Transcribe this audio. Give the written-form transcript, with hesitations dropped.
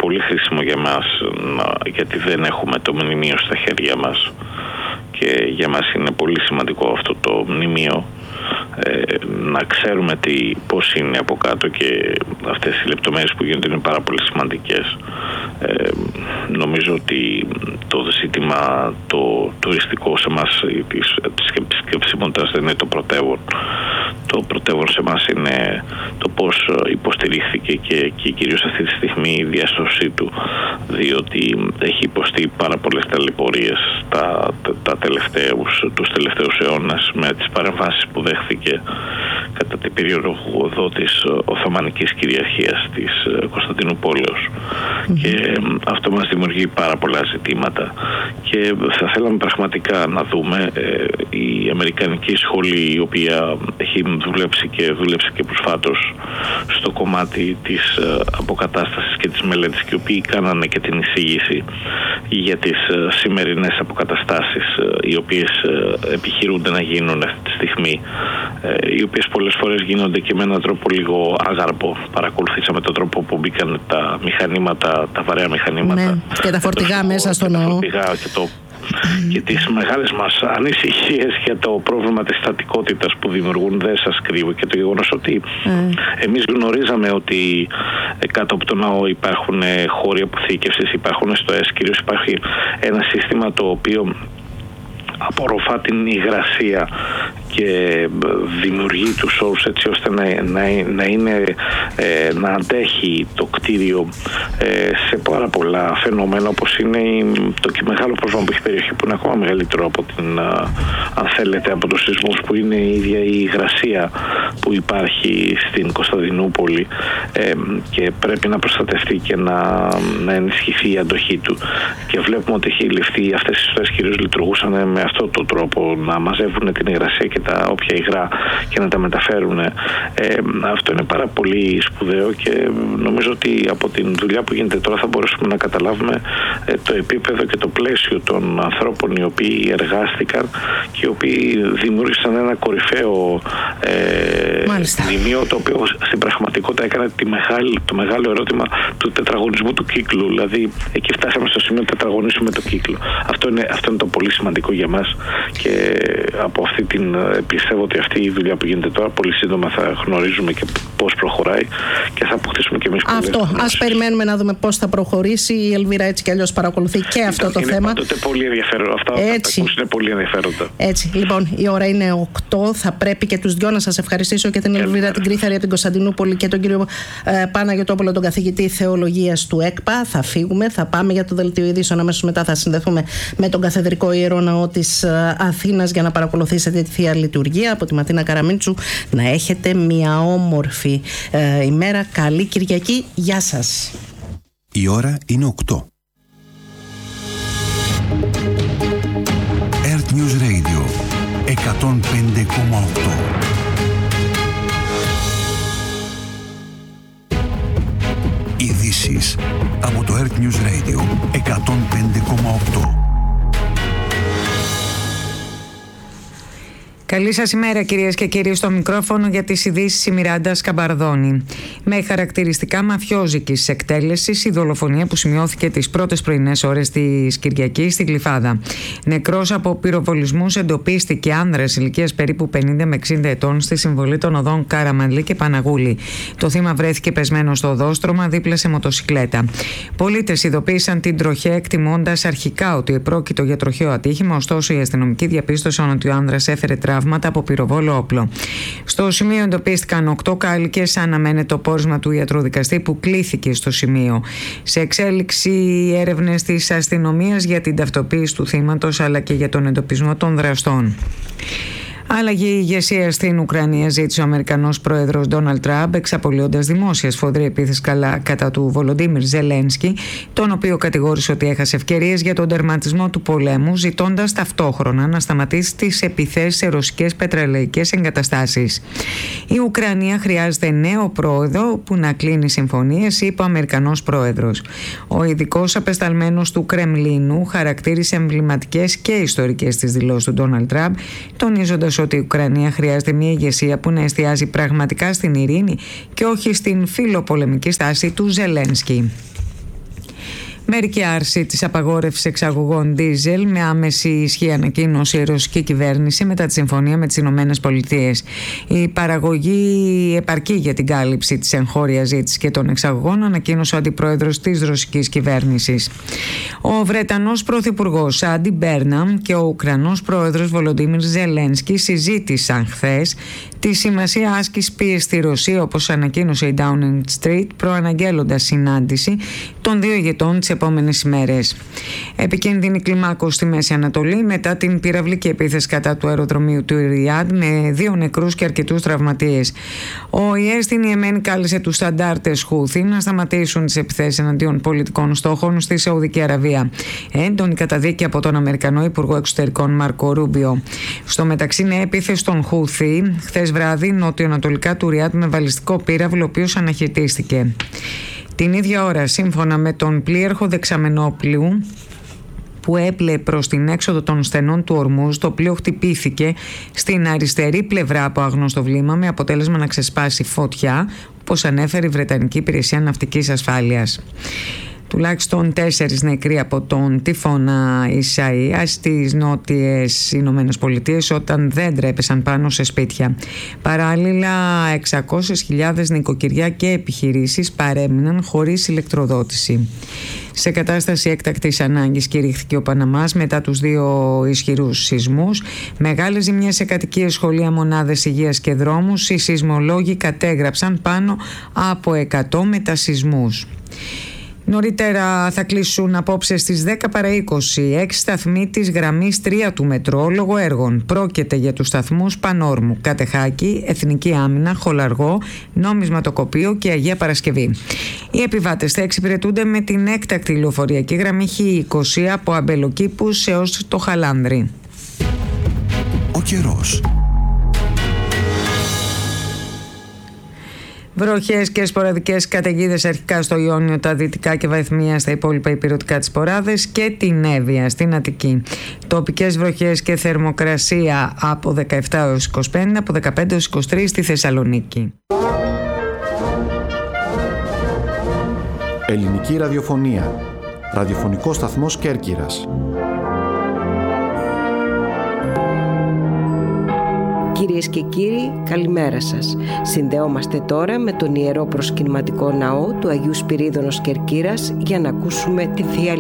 πολύ χρήσιμο για μας, γιατί δεν έχουμε το μνημείο στα χέρια μας και για μας είναι πολύ σημαντικό αυτό το μνημείο, να ξέρουμε πώς είναι από κάτω, και αυτές οι λεπτομέρειες που γίνονται είναι πάρα πολύ σημαντικές. Νομίζω ότι το ζήτημα το τουριστικό σε εμάς της επισκεψιμότητας δεν είναι το πρωτεύον. Το πρωτεύον σε εμάς είναι το πώς υποστηρίχθηκε και κυρίως αυτή τη στιγμή η διάσωσή του, διότι έχει υποστεί πάρα πολλές ταλαιπωρίες τους τελευταίους αιώνες με τις παρεμβάσεις που δέχθηκε κατά την περίοδο της Οθωμανικής κυριαρχίας της Κωνσταντινούπολεως. Και αυτό μας δημιουργεί πάρα πολλά ζητήματα, και θα θέλαμε πραγματικά να δούμε η Αμερικανική σχολή, η οποία έχει δουλέψει και προσφάτως στο κομμάτι της αποκατάστασης και της μελέτης, και οι οποίοι κάνανε και την εισήγηση για τις σημερινές αποκαταστάσεις οι οποίες επιχειρούνται να γίνουν αυτή τη στιγμή, οι οποίες πολλές φορές γίνονται και με έναν τρόπο λίγο άγαρπο. Παρακολουθήσαμε τον τρόπο που μπήκαν τα μηχανήματα, τα βαρέα μηχανήματα, ναι, και τα φορτηγά μέσα στο ναό, και τις μεγάλες μας ανησυχίες για το πρόβλημα της στατικότητας που δημιουργούν, δεν σας κρύβω, και το γεγονός ότι εμείς γνωρίζαμε ότι κάτω από το ναό υπάρχουν χώροι αποθήκευσης, υπάρχουν στο κυρίως υπάρχει ένα σύστημα το οποίο απορροφά την υγρασία και δημιουργεί τους όρους έτσι ώστε να αντέχει το κτίριο σε πάρα πολλά φαινόμενα, όπως είναι το μεγάλο πρόβλημα που έχει η περιοχή, που είναι ακόμα μεγαλύτερο από αν θέλετε από τους σεισμούς, που είναι η ίδια η υγρασία που υπάρχει στην Κωνσταντινούπολη, και πρέπει να προστατευτεί και να ενισχυθεί η αντοχή του. Και βλέπουμε ότι έχει ληφθεί, αυτές οι ιστορίες κυρίως λειτουργούσαν με αυτόν τον τρόπο, να μαζεύουν την υγρασία και τα όποια υγρά και να τα μεταφέρουν. Αυτό είναι πάρα πολύ σπουδαίο, και νομίζω ότι από την δουλειά που γίνεται τώρα θα μπορέσουμε να καταλάβουμε το επίπεδο και το πλαίσιο των ανθρώπων οι οποίοι εργάστηκαν και οι οποίοι δημιούργησαν ένα κορυφαίο μνημείο, το οποίο στην πραγματικότητα έκανε το μεγάλο ερώτημα του τετραγωνισμού του κύκλου. Δηλαδή εκεί φτάσαμε στο σημείο να τετραγωνίσουμε το κύκλο. Αυτό είναι το πολύ σημαντικό για μας, και από αυτή πιστεύω ότι αυτή η δουλειά που γίνεται τώρα πολύ σύντομα θα γνωρίζουμε και πώς προχωράει, και θα αποκτήσουμε και εμείς πολλές γνώσεις. Ας περιμένουμε να δούμε πώς θα προχωρήσει. Η Ελβίρα έτσι κι αλλιώς παρακολουθεί και αυτό το θέμα. Είναι πάντοτε πολύ ενδιαφέρον. Αυτά που είναι πολύ ενδιαφέροντα. Έτσι, λοιπόν, η ώρα είναι 8. Θα πρέπει και τους δυο να σας ευχαριστήσω, και την Ελβίρα την Κρίθαρη από την Κωνσταντινούπολη και τον κύριο Παναγιωτόπουλο, τον καθηγητή θεολογίας του ΕΚΠΑ. Θα φύγουμε, θα πάμε για το δελτίο ειδήσεων. Αμέσως μετά θα συνδεθούμε με τον Καθεδρικό Ιερό Ναό της Αθήνας για να παρακολουθήσετε τη Θεία Λειτουργία. Από τη Ματίνα Καραμίντσου, να έχετε μια όμορφη ημέρα. Καλή Κυριακή. Γεια σας. Η ώρα είναι 8. Earth News Radio 105,8. Ειδήσεις από το Earth News Radio 105,8. Καλή σας ημέρα, κυρίες και κύριοι. Στο μικρόφωνο για τις ειδήσεις η Μιράντα Σκαμπαρδόνη. Με χαρακτηριστικά μαφιόζικης εκτέλεσης η δολοφονία που σημειώθηκε τις πρώτες πρωινές ώρες της Κυριακής στη Γλυφάδα. Νεκρός από πυροβολισμούς εντοπίστηκε άνδρας ηλικίας περίπου 50 με 60 ετών στη συμβολή των οδών Καραμανλή και Παναγούλη. Το θύμα βρέθηκε πεσμένο στο οδόστρωμα δίπλα σε μοτοσικλέτα. Πολίτες ειδοποίησαν την τροχέα, εκτιμώντας αρχικά ότι επρόκειτο για τροχαίο ατύχημα, ωστόσο οι αστυνομικοί διαπίστωσαν ότι ο άνδρας έφερε τραύματα από πυροβόλο όπλο. Στο σημείο εντοπίστηκαν 8 κάλικες. Αναμένεται το πόρισμα του ιατροδικαστή που κλήθηκε στο σημείο. Σε εξέλιξη έρευνες της αστυνομίας για την ταυτοποίηση του θύματος αλλά και για τον εντοπισμό των δραστών. Αλλαγή ηγεσία στην Ουκρανία ζήτησε ο Αμερικανός πρόεδρος Ντόναλντ Τραμπ, εξαπολύοντας δημόσια σφοδρή επίθεση κατά του Βολοντίμιρ Ζελένσκι, τον οποίο κατηγόρησε ότι έχασε ευκαιρίες για τον τερματισμό του πολέμου, ζητώντας ταυτόχρονα να σταματήσει τις επιθέσεις σε ρωσικές πετρελαϊκές εγκαταστάσεις. Η Ουκρανία χρειάζεται νέο πρόεδρο που να κλείνει συμφωνίες, είπε ο Αμερικανός πρόεδρος. Ο ειδικός απεσταλμένος του Κρεμλίνου χαρακτήρισε εμβληματικές και ιστορικές τις δηλώσεις του Ντόναλντ Τραμπ, τονίζοντας ότι η Ουκρανία χρειάζεται μια ηγεσία που να εστιάζει πραγματικά στην ειρήνη και όχι στην φιλοπολεμική στάση του Ζελένσκι. Μερική άρση της απαγόρευσης εξαγωγών ντίζελ με άμεση ισχύ, ανακοίνωσε η ρωσική κυβέρνηση μετά τη συμφωνία με τις Ηνωμένες Πολιτείες. Η παραγωγή επαρκεί για την κάλυψη της εγχώριας ζήτησης και των εξαγωγών, ανακοίνωσε ο αντιπρόεδρος της ρωσικής κυβέρνησης. Ο Βρετανός πρωθυπουργός Άντι Μπέρναμ και ο Ουκρανός πρόεδρος Βολοντίμιρ Ζελένσκι συζήτησαν χθες τη σημασία άσκησης πίεσης στη Ρωσία, όπως ανακοίνωσε η Downing Street, προαναγγέλλοντας συνάντηση των δύο ηγετών τις επόμενες ημέρες. Επικίνδυνη κλιμάκωση στη Μέση Ανατολή μετά την πυραυλική επίθεση κατά του αεροδρομίου του Ριάντ με 2 νεκρούς και αρκετούς τραυματίες. Ο ΙΕ στην Ιεμένη κάλεσε τους σταντάρτες Χούθι να σταματήσουν τις επιθέσεις εναντίον πολιτικών στόχων στη Σαουδική Αραβία. Έντονη καταδίκη από τον Αμερικανό Υπουργό Εξωτερικών Μάρκο Ρούμπιο. Στο μεταξύ, νέα επίθεση των Χούθι χθες βράδυ νοτιοανατολικά του Ριάντ με βαλιστικό πύραυλο, ο οποίος αναχαιτίστηκε. Την ίδια ώρα, σύμφωνα με τον πλοίαρχο δεξαμενόπλου που έπλεε προς την έξοδο των στενών του Ορμούζ, το πλοίο χτυπήθηκε στην αριστερή πλευρά από άγνωστο βλήμα με αποτέλεσμα να ξεσπάσει φωτιά, όπως ανέφερε η Βρετανική Υπηρεσία Ναυτικής Ασφάλειας. Τουλάχιστον 4 νεκροί από τον τύφωνα Ισαΐα στις νότιες Ηνωμένες Πολιτείες όταν δέντρα έπεσαν πάνω σε σπίτια. Παράλληλα, 600.000 νοικοκυριά και επιχειρήσεις παρέμειναν χωρίς ηλεκτροδότηση. Σε κατάσταση έκτακτης ανάγκης κηρύχθηκε ο Παναμάς μετά τους 2 ισχυρούς σεισμούς. Μεγάλες ζημιές σε κατοικίες, σχολεία, μονάδες υγείας και δρόμους. Οι σεισμολόγοι κατέγραψαν πάνω από 100 μετασεισμούς. Νωρίτερα θα κλείσουν απόψε στις 10 παρά 20 6 σταθμοί της γραμμής 3 του μετρό λόγω έργων. Πρόκειται για τους σταθμούς Πανόρμου, Κατεχάκη, Εθνική Άμυνα, Χολαργό, Νομισματοκοπείο και Αγία Παρασκευή. Οι επιβάτες θα εξυπηρετούνται με την έκτακτη λεωφορειακή γραμμή Χ20 από Αμπελοκήπους έως το Χαλάνδρι. Ο καιρός. Βροχές και σποραδικές καταιγίδες αρχικά στο Ιόνιο, τα δυτικά και Βαϊθμία στα υπόλοιπα υπηρετικά της Ποράδες και την Εύβοια στην Αττική. Τοπικές βροχές και θερμοκρασία από 17 έως 25, από 15 έως 23 στη Θεσσαλονίκη. Ελληνική ραδιοφωνία. Ραδιοφωνικός σταθμός Κέρκυρας. Κυρίες και κύριοι, καλημέρα σας. Συνδεόμαστε τώρα με τον Ιερό Προσκυνηματικό Ναό του Αγίου Σπυρίδωνος Κερκύρας για να ακούσουμε τη Θεία